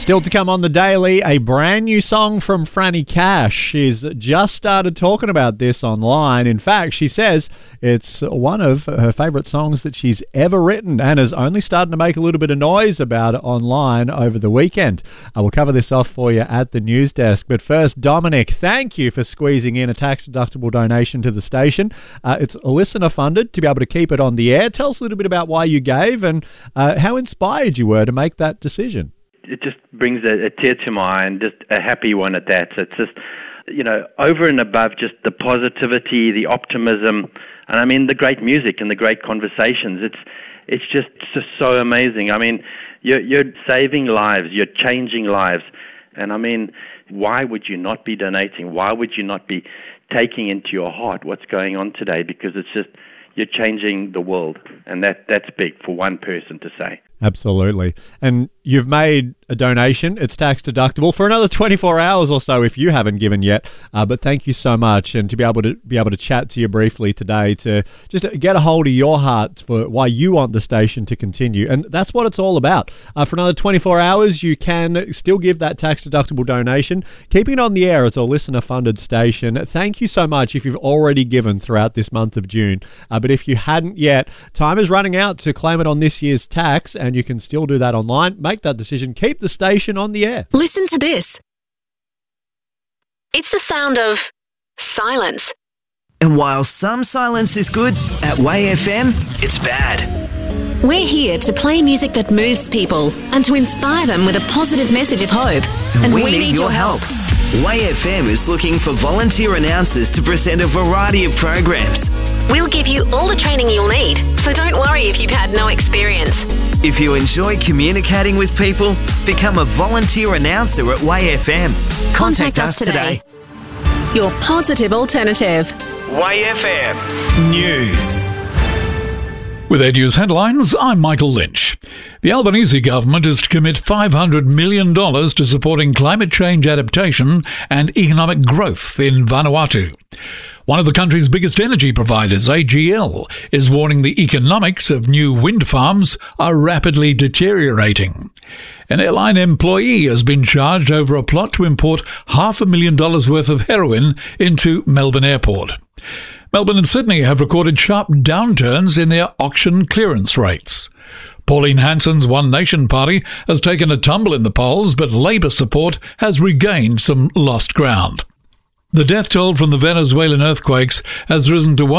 Still to come on the Daily, a brand new song from Franny Cash. She's just started talking about this online. In fact, she says it's one of her favourite songs that she's ever written and is only starting to make a little bit of noise about it online over the weekend. I will cover this off for you at the news desk. But first, Dominic, thank you for squeezing in a tax-deductible donation to the station. It's listener-funded to be able to keep it on the air. Tell us a little bit about why you gave and how inspired you were to make that decision. It just brings a tear to my eye, and just a happy one at that. So it's just, over and above just the positivity, the optimism, and I mean the great music and the great conversations. It's just so amazing. I mean, you're saving lives, you're changing lives, and I mean, why would you not be donating? Why would you not be taking into your heart what's going on today? Because it's just, you're changing the world, and that's big for one person to say. Absolutely. And you've made a donation. It's tax deductible for another 24 hours or so if you haven't given yet. But thank you so much, and to be able to chat to you briefly today to just get a hold of your heart for why you want the station to continue. And that's what it's all about. For another 24 hours, you can still give that tax deductible donation, keeping it on the air as a listener funded station. Thank you so much if you've already given throughout this month of June. But if you hadn't yet, time is running out to claim it on this year's tax, and you can still do that online. Make that decision. Keep the station on the air. Listen to this. It's the sound of silence. And while some silence is good, at Way FM, it's bad. We're here to play music that moves people and to inspire them with a positive message of hope. And we need your help. Way FM is looking for volunteer announcers to present a variety of programs. We'll give you all the training you'll need, so don't worry if you've had no experience. If you enjoy communicating with people, become a volunteer announcer at Way FM. Contact us today. Your positive alternative. Way FM News. With Ed News headlines, I'm Michael Lynch. The Albanese government is to commit $500 million to supporting climate change adaptation and economic growth in Vanuatu. One of the country's biggest energy providers, AGL, is warning the economics of new wind farms are rapidly deteriorating. An airline employee has been charged over a plot to import $500,000 worth of heroin into Melbourne Airport. Melbourne and Sydney have recorded sharp downturns in their auction clearance rates. Pauline Hanson's One Nation party has taken a tumble in the polls, but Labour support has regained some lost ground. The death toll from the Venezuelan earthquakes has risen to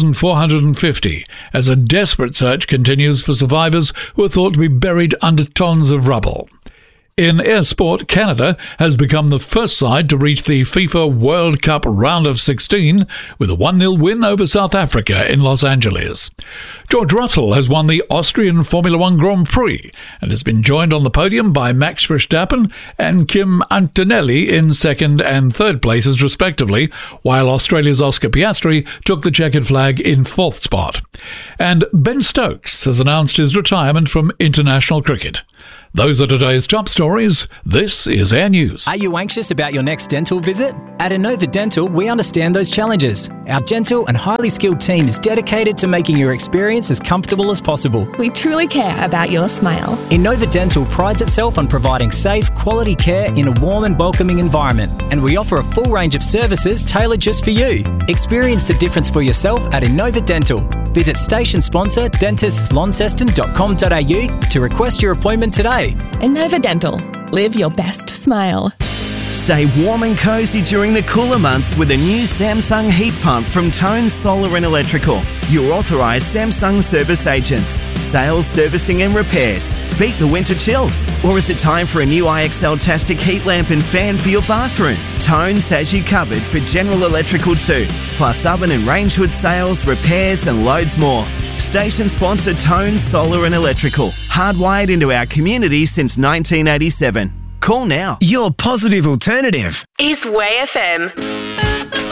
1,450 as a desperate search continues for survivors who are thought to be buried under tons of rubble. In air sport, Canada has become the first side to reach the FIFA World Cup round of 16 with a 1-0 win over South Africa in Los Angeles. George Russell has won the Austrian Formula One Grand Prix and has been joined on the podium by Max Verstappen and Kim Antonelli in second and third places respectively, while Australia's Oscar Piastri took the checkered flag in fourth spot. And Ben Stokes has announced his retirement from international cricket. Those are today's top stories. This is Air News. Are you anxious about your next dental visit? At Inova Dental, we understand those challenges. Our gentle and highly skilled team is dedicated to making your experience as comfortable as possible. We truly care about your smile. Inova Dental prides itself on providing safe, quality care in a warm and welcoming environment. And we offer a full range of services tailored just for you. Experience the difference for yourself at Inova Dental. Visit station sponsor dentistlaunceston.com.au to request your appointment today. Inova Dental. Live your best smile. Stay warm and cozy during the cooler months with a new Samsung heat pump from Tone Solar and Electrical. Your authorised Samsung service agents. Sales, servicing and repairs. Beat the winter chills. Or is it time for a new IXL-tastic heat lamp and fan for your bathroom? Tones has you covered for general electrical too. Plus oven and range hood sales, repairs and loads more. Station sponsor Tone Solar and Electrical. Hardwired into our community since 1987. Call now. Your positive alternative is Way FM.